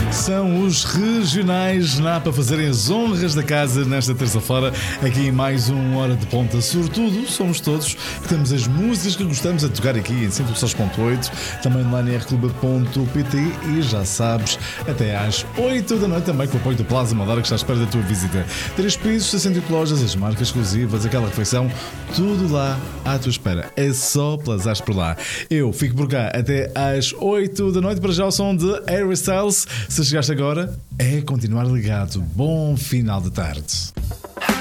São os regionais na para fazerem as honras da casa nesta terça-feira, aqui em mais uma hora de ponta. Sobretudo, somos todos que temos as músicas que gostamos de tocar aqui em 106.8, também lá na rclub.pt e já sabes, até às 8 da noite também com o apoio do Plaza Madara que está à espera da tua visita. 3 pisos, 68 lojas, as marcas exclusivas, aquela refeição, tudo lá à tua espera. É só plazares por lá. Eu fico por cá até às 8 da noite para já o som de Harry Styles. Se chegaste agora, é continuar ligado. Bom final de tarde.